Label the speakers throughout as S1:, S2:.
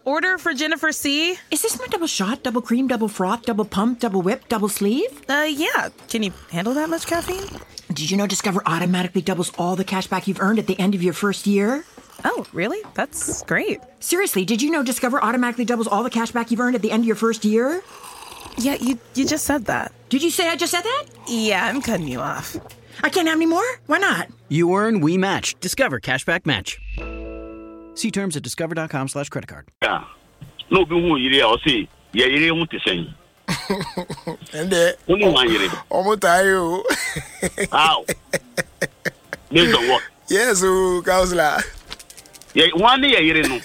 S1: Order for Jennifer C.
S2: Is this my double shot, double cream, double froth, double pump, double whip, double sleeve?
S1: Yeah. Can you handle that much caffeine?
S2: Did you know Discover automatically doubles all the cash back you've earned at the end of your first year?
S1: Oh, really? That's great.
S2: Seriously, did you know Discover automatically doubles all the cash back you've earned at the end of your first year?
S1: Yeah, you just said that.
S2: Did you say I just said that?
S1: Yeah, I'm cutting you off.
S2: I can't have any more? Why not?
S3: You earn, we match. Discover Cashback Match. See terms at discover.com/creditcard.
S4: Yeah. No, be who you are, see. Yeah, you want to say.
S5: And then,
S4: Only one year.
S5: almost tired.
S4: How? Based on what?
S5: Yes, Counselor.
S4: Yeah, 1 year, you know.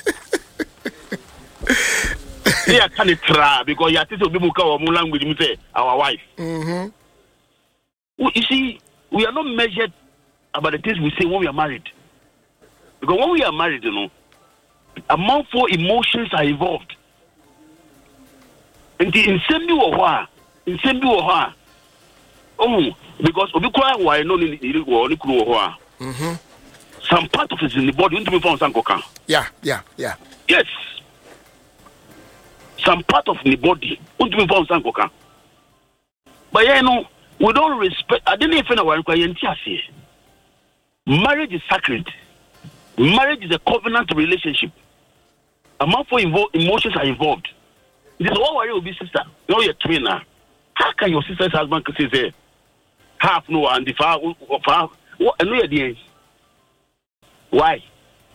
S4: Yeah, can it try because you are teaching people how to language, you say, our wife.
S5: Mm-hmm.
S4: You see, we are not measured about the things we say when we are married. Because when we are married, you know, among 4 emotions are involved. And in same or because we cry why no some part of it in the body want to be found sankoka.
S5: Yeah.
S4: Yes. Some part of the body want to be found sankoka. But you know, we don't respect. I didn't even know what marriage is sacred. Marriage is a covenant relationship. Among 4 emotions are involved. It is what worry will be sister. You know you're trainer. How can your sister's husband say half no and the far what I know you're why?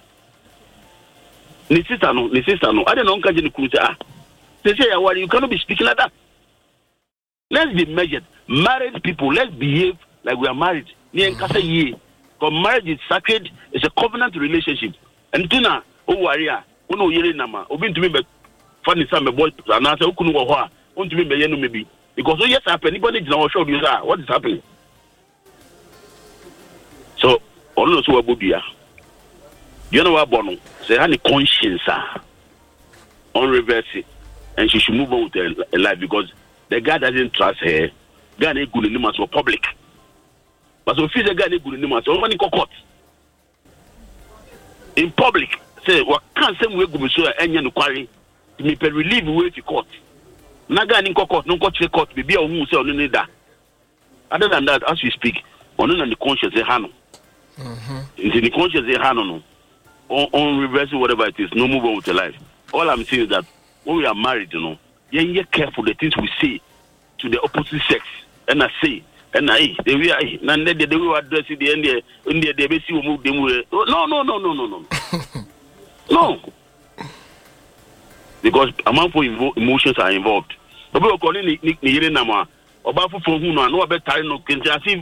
S4: The sister no. I don't know can you they say you cannot be speaking like that. Let's be measured. Married people, let's behave like we are married. Because marriage is sacred, it's a covenant relationship. And Tina, warrior, no yere nama, obin to me but funny some boy and answer who couldn't want to be maybe. Because yes happen, anybody now show you that what is happening. So all those who are Bobia. You know what Bono? Say any conscience on reverse it and she should move on with her life because the guy doesn't trust her. Guy ain't good in for public. But so if the guy ain't good in only court. In public, say what can't say we go so any no quarry me per relieve way to court. Naga in court, no court be a who say on need that. Other than that, as we speak, on the conscience say hano. Into the conscience say hano no. On reversing whatever it is, no move on with your life. All I'm saying is that when we are married, you know, you're careful the things we say to the opposite sex. And I say, and I, they will address it the end there, they basically move them. No. No. Because among 4 emotions are involved. But we are calling Nigeria Nama, about for who know about time no can just see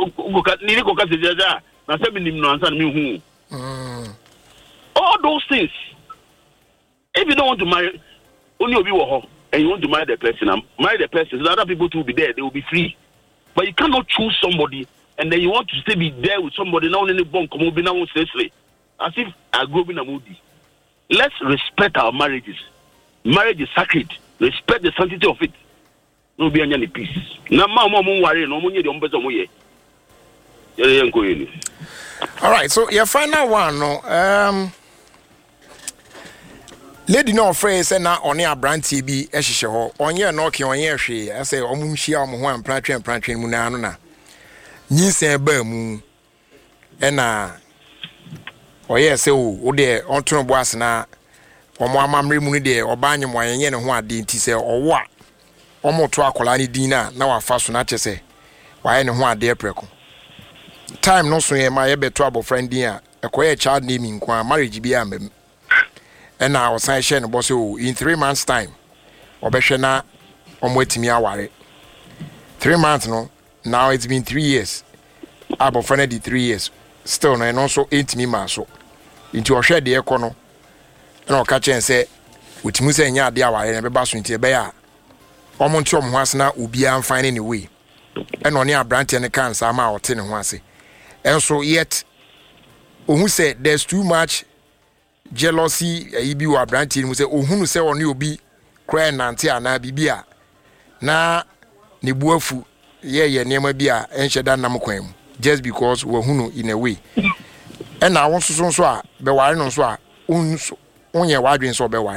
S4: all those things. If you don't want to marry, only you and you want to marry the person, so other people too will be there, they will be free. But you cannot choose somebody and then you want to still be there with somebody now only born come over now seriously. As if I grew up in a movie. Let's respect our marriages. Marriage is sacred. Respect the sanctity of it. No be any peace. All
S5: right, so your final one, no. Lady no phrase na on your brand TB ehihye ho onye no ke onye hwe ase omumhia omho an pratwen mu na no na nyinsen ba mu na oye se wo de ontono bo ase na omo amamre mu de oba nyem wayenye ne ho ade nti se owo a omo to akola ne din na wafa so na chese waye ne ho ade preko time no so ye ma ye beto abofriend din a ekoye child naming kwa marriage bi am. And now I was saying, boss, in 3 months' time, Obeshana Omwetimi Aware. 3 months, no. Now it's been 3 years. Abo Frenedy 3 years. Still, and also 8 me maso. Into a shed the econo. And I'll catch and say, with Musa and Yard Yawa and Babasu into Bea. Omontom Wasna Ubia and finding a way. And on your branch and the can, Sama or Tin Wasi. And so yet, who said there's too much jealousy ibi wa branch mu say ohunu say oni obi cry nante ana bibia na ne buafu ye nema bia enhyeda nam kwan mu just because we hunu in a way and na won so a be ware no so a onye wadwen so be ware